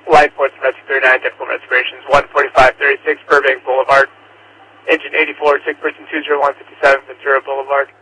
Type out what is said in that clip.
Lifeports Rescue 39, typical reservations, 14536 Burbank Boulevard. Engine 84, 6 person 20157 Ventura Boulevard.